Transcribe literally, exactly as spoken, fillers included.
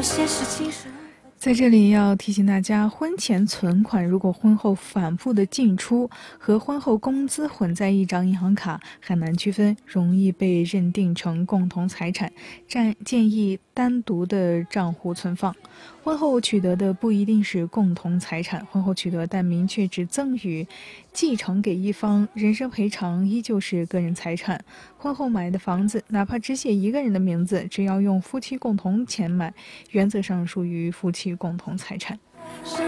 在这里要提醒大家，婚前存款如果婚后反复的进出和婚后工资混在一张银行卡，很难区分，容易被认定成共同财产，建议单独的账户存放。婚后取得的不一定是共同财产，婚后取得但明确只赠与、继承给一方，人身赔偿依旧是个人财产。婚后买的房子，哪怕只写一个人的名字，只要用夫妻共同钱买，原则上属于夫妻共同财产。